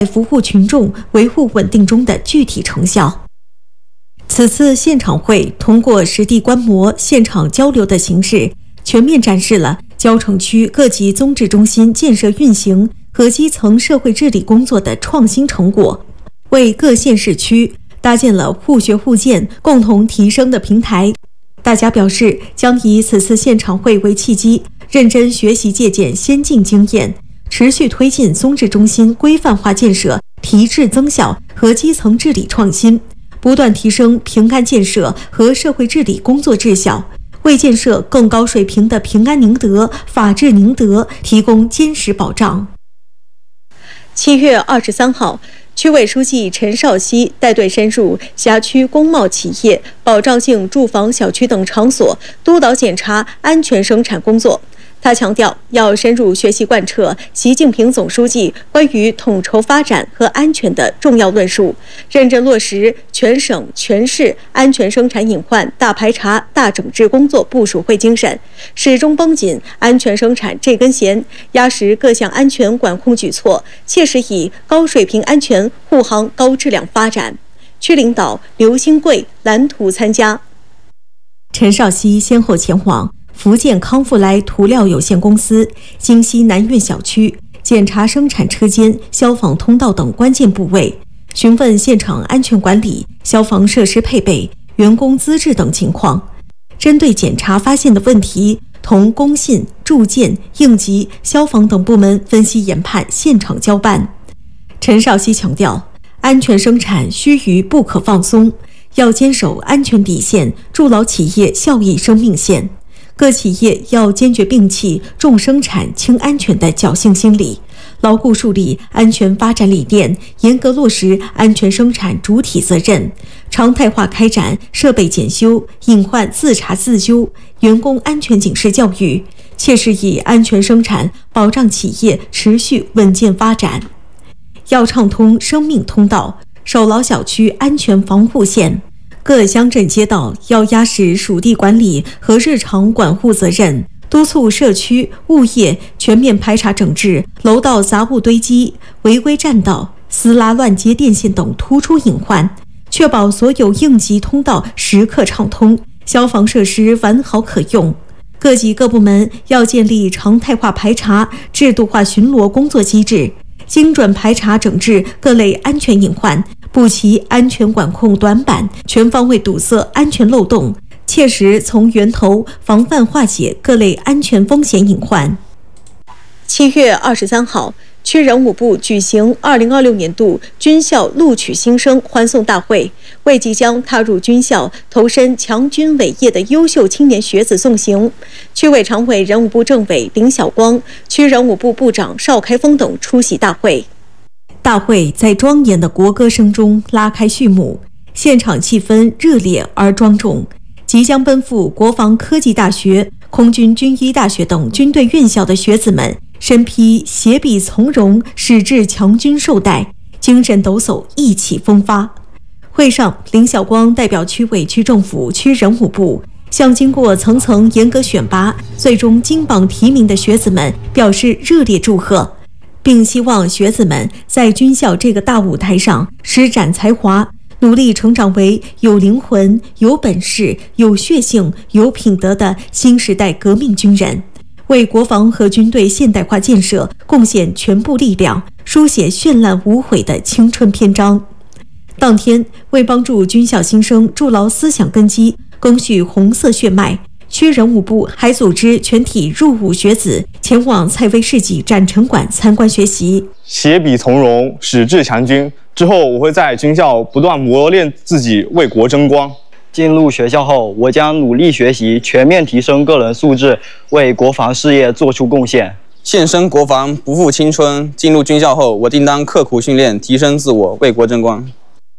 服务群众、维护稳定中的具体成效。此次现场会通过实地观摩、现场交流的形式，全面展示了蕉城区各级综治中心建设运行和基层社会治理工作的创新成果，为各县市区搭建了互学互鉴、共同提升的平台。大家表示，将以此次现场会为契机，认真学习借鉴先进经验，持续推进综治中心规范化建设、提质增效和基层治理创新，不断提升平安建设和社会治理工作质效，为建设更高水平的平安宁德、法治宁德提供坚实保障。7月23号，区委书记陈少熙带队深入辖区工贸企业、保障性住房小区等场所，督导检查安全生产工作。他强调，要深入学习贯彻习近平总书记关于统筹发展和安全的重要论述，认真落实全省全市安全生产隐患大排查、大整治工作部署会精神，始终绷紧安全生产这根弦，压实各项安全管控举措，切实以高水平安全护航高质量发展。区领导刘兴贵蓝图参加。陈少熙先后前往福建康复来涂料有限公司、京西南苑小区检查生产车间、消防通道等关键部位，询问现场安全管理、消防设施配备、员工资质等情况。针对检查发现的问题，同工信、住建、应急、消防等部门分析研判，现场交办。陈少熙强调，安全生产须臾不可放松，要坚守安全底线，筑牢企业效益生命线。各企业要坚决摒弃重生产轻安全的侥幸心理，牢固树立安全发展理念，严格落实安全生产主体责任，常态化开展设备检修、隐患自查自纠、员工安全警示教育，切实以安全生产保障企业持续稳健发展。要畅通生命通道，守牢小区安全防护线。各乡镇街道要压实属地管理和日常管护责任，督促社区物业全面排查整治楼道杂物堆积、违规占道、私拉乱接电线等突出隐患，确保所有应急通道时刻畅通，消防设施完好可用。各级各部门要建立常态化排查、制度化巡逻工作机制，精准排查整治各类安全隐患，补齐安全管控短板，全方位堵塞安全漏洞，切实从源头防范化解各类安全风险隐患。7月23号，区人武部举行2026年度军校录取新生欢送大会，为即将踏入军校、投身强军伟业的优秀青年学子送行。区委常委、人武部政委林晓光、区人武部部长邵开峰等出席大会。大会在庄严的国歌声中拉开序幕，现场气氛热烈而庄重。即将奔赴国防科技大学、空军军医大学等军队院校的学子们，身披携笔从容，矢志强军绶带，精神抖擞，意气风发。会上，林晓光代表区委、区政府、区人武部，向经过层层严格选拔、最终金榜题名的学子们表示热烈祝贺，并希望学子们在军校这个大舞台上施展才华，努力成长为有灵魂、有本事、有血性、有品德的新时代革命军人，为国防和军队现代化建设贡献全部力量，书写绚烂无悔的青春篇章。当天，为帮助军校新生筑牢思想根基，赓续红色血脉，区人武部还组织全体入伍学子前往蔡威世纪展陈馆参观学习。 携笔从容，矢志强军。之后，我会在军校不断磨练自己，为国争光。 进入学校后，我将努力学习，全面提升个人素质，为国防事业做出贡献。 献身国防，不负青春。进入军校后，我定当刻苦训练，提升自我，为国争光。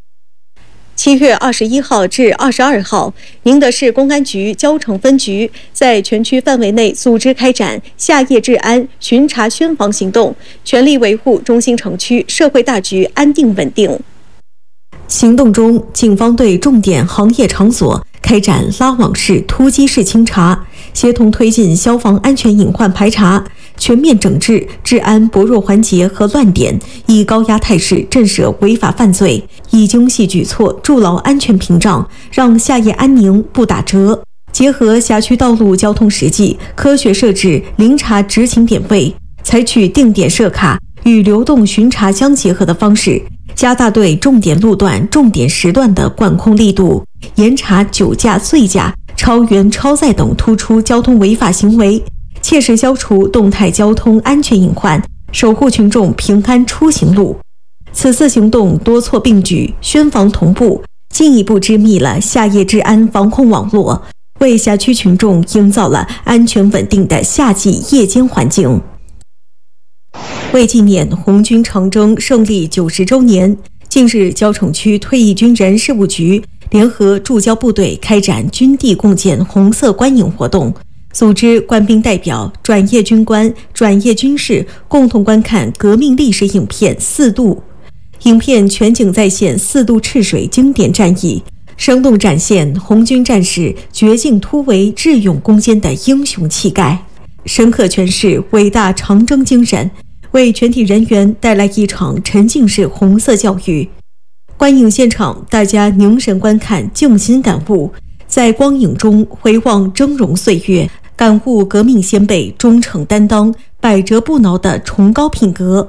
7月21号至22号，宁德市公安局蕉城分局在全区范围内组织开展夏夜治安巡查宣防行动，全力维护中心城区社会大局安定稳定。行动中，警方对重点行业场所开展拉网式、突击式清查，协同推进消防安全隐患排查， 全面整治治安薄弱环节和乱点，以高压态势震慑违法犯罪，以精细举措筑牢安全屏障，让夏夜安宁不打折。结合辖区道路交通实际，科学设置临察执勤点位，采取定点设卡与流动巡查相结合的方式，加大对重点路段、重点时段的管控力度，严查酒驾、醉驾、超员、超载等突出交通违法行为，切实消除动态交通安全隐患，守护群众平安出行路。此次行动多措并举，宣防同步，进一步织密了夏夜治安防控网络，为辖区群众营造了安全稳定的夏季夜间环境。为纪念红军长征胜利90周年，近日蕉城区退役军人事务局联合驻交部队开展军地共建红色观影活动，组织官兵代表、转业军官、转业军士共同观看革命历史影片《4渡》。影片全景再现4渡赤水经典战役，生动展现红军战士绝境突围、智勇攻坚的英雄气概，深刻诠释伟大长征精神，为全体人员带来一场沉浸式红色教育。观影现场，大家凝神观看，静心感悟，在光影中回望峥嵘岁月，感悟革命先辈忠诚担当、百折不挠的崇高品格。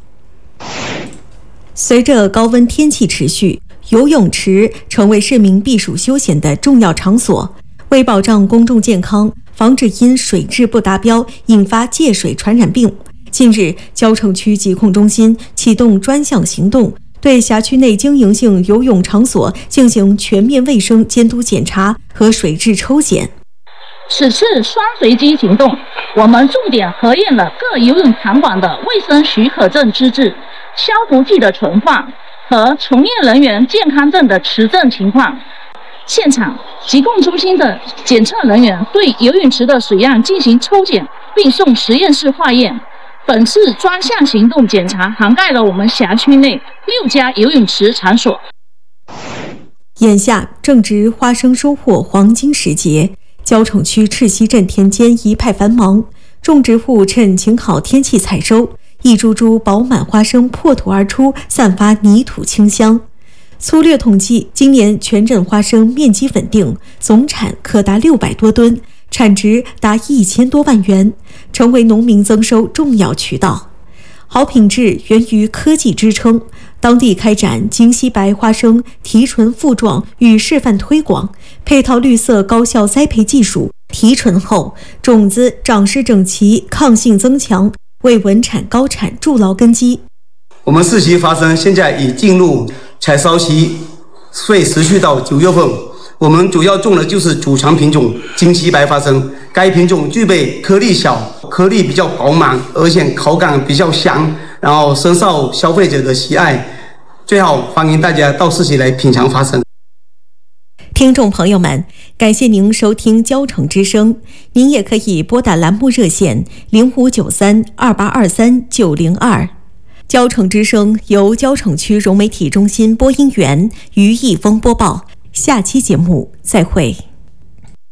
随着高温天气持续，游泳池成为市民避暑休闲的重要场所。为保障公众健康，防止因水质不达标引发借水传染病，近日蕉城区疾控中心启动专项行动，对辖区内经营性游泳场所进行全面卫生监督检查和水质抽检。 此次双随机行动，我们重点核验了各游泳场馆的卫生许可证资质、消毒剂的存放和从业人员健康证的持证情况。现场，疾控中心的检测人员对游泳池的水样进行抽检，并送实验室化验。本次专项行动检查涵盖了我们辖区内6家游泳池场所。 眼下正值花生收获黄金时节，蕉城区赤溪镇田间一派繁忙，种植户趁晴好天气采收，一株株饱满花生破土而出，散发泥土清香。粗略统计，今年全镇花生面积稳定，总产可达600多吨，产值达1000多万元，成为农民增收重要渠道。好品质源于科技支撑，当地开展京西白花生提纯复壮与示范推广，配套绿色高效栽培技术，提纯后种子长势整齐，抗性增强，为稳产高产筑牢根基。 我们4期花生现在已进入采收期，会持续到9月份。我们主要种的就是主产品种京西白花生，该品种具备颗粒小、颗粒比较饱满，而且口感比较香，然后深受消费者的喜爱。最好欢迎大家到4期来品尝花生。 听众朋友们，感谢您收听蕉城之声，您也可以拨打栏目热线05932823-902。蕉城之声由蕉城区融媒体中心播音员于一峰播报。下期节目再会。